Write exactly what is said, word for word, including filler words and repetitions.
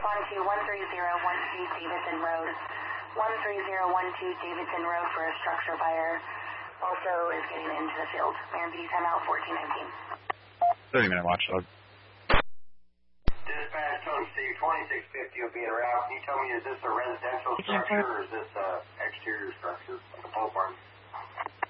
respond to one three zero one two Davidson Road. one three zero one two Davidson Road for a structure fire. Also is getting into the field. Man B, timeout fourteen nineteen. thirty minute watch log. Dispatch, tell them Steve, twenty-six fifty will be en route. Can you tell me, is this a residential structure or is this a exterior structure, like a pole barn?